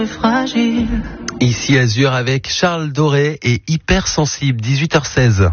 Fragile. Ici Azur avec Charles Doré et Hypersensible, 18h16.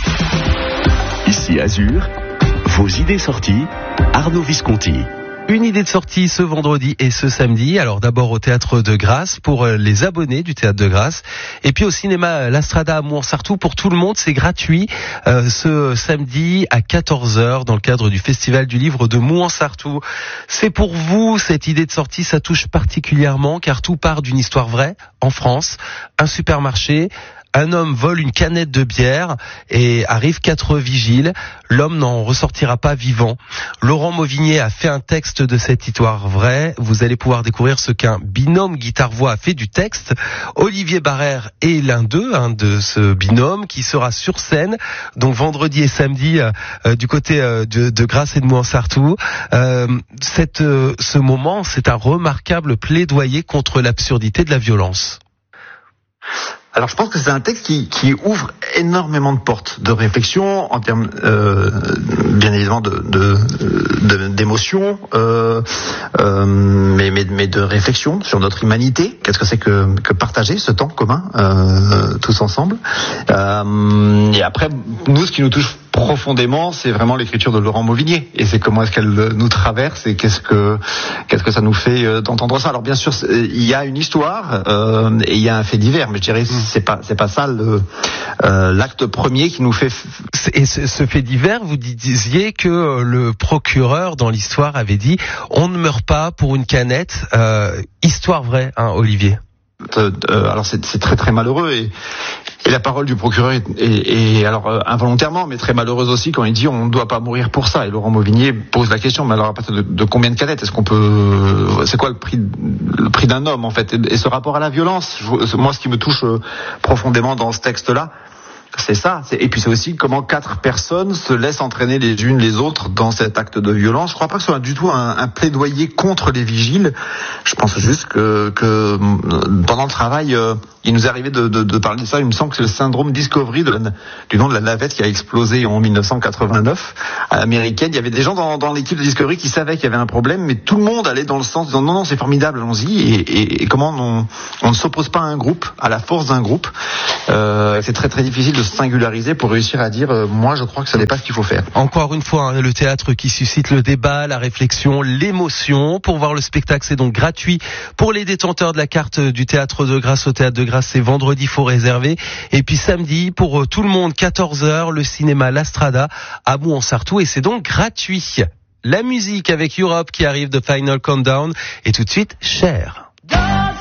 Ici Azur, vos idées sorties, Arnaud Visconti. Une idée de sortie ce vendredi et ce samedi. Alors d'abord au Théâtre de Grasse pour les abonnés du Théâtre de Grasse. Et puis au cinéma La Strada à Mouansartou pour tout le monde. C'est gratuit ce samedi à 14h dans le cadre du Festival du Livre de Mouansartou. C'est pour vous cette idée de sortie, ça touche particulièrement car tout part d'une histoire vraie en France. Un supermarché. Un homme vole une canette de bière et arrivent 4 vigiles. L'homme n'en ressortira pas vivant. Laurent Mauvigné a fait un texte de cette histoire vraie. Vous allez pouvoir découvrir ce qu'un binôme guitare-voix a fait du texte. Olivier Barrère est l'un d'eux, de ce binôme qui sera sur scène. Donc vendredi et samedi du côté de Grasse et de Mouansartou. Ce moment, c'est un remarquable plaidoyer contre l'absurdité de la violence. Alors je pense que c'est un texte qui ouvre énormément de portes de réflexion en termes bien évidemment d'émotion, mais de réflexion sur notre humanité. Qu'est-ce que c'est que partager ce temps commun tous ensemble. Et après, nous, ce qui nous touche profondément, c'est vraiment l'écriture de Laurent Mauvigné, et c'est comment est-ce qu'elle nous traverse et qu'est-ce que ça nous fait d'entendre ça. Alors bien sûr, il y a une histoire et il y a un fait divers, mais je dirais c'est pas ça l'acte premier qui nous fait. Et ce fait divers, vous disiez que le procureur dans l'histoire avait dit on ne meurt pas pour une canette. Histoire vraie, Olivier. Alors c'est très très malheureux et la parole du procureur est alors involontairement mais très malheureuse aussi quand il dit on ne doit pas mourir pour ça. Et Laurent Mauvigné pose la question, mais alors à partir de combien de canettes est-ce qu'on peut, c'est quoi le prix d'un homme en fait, et ce rapport à la violence. Moi, ce qui me touche profondément dans ce texte-là, c'est ça. Et puis c'est aussi comment 4 personnes se laissent entraîner les unes les autres dans cet acte de violence. Je crois pas que ce soit du tout un plaidoyer contre les vigiles. Je pense juste que pendant le travail, il nous est arrivé de parler de ça. Il me semble que c'est le syndrome Discovery du nom de la navette qui a explosé en 1989 américaine. Il y avait des gens dans l'équipe de Discovery qui savaient qu'il y avait un problème, mais tout le monde allait dans le sens disant non, c'est formidable, allons-y. Et comment on ne s'oppose pas à un groupe, à la force d'un groupe. C'est très très difficile de se singulariser pour réussir à dire moi je crois que ça n'est pas ce qu'il faut faire. Encore une fois, le théâtre qui suscite le débat, la réflexion, l'émotion. Pour voir le spectacle, c'est donc gratuit pour les détenteurs de la carte du Théâtre de Grasse. Au Théâtre de Grasse, c'est vendredi, faut réserver. Et puis samedi, pour tout le monde, 14h, le cinéma La Strada à Mouansartou, et c'est donc gratuit. La musique avec Europe qui arrive de Final Countdown, et tout de suite, Cher.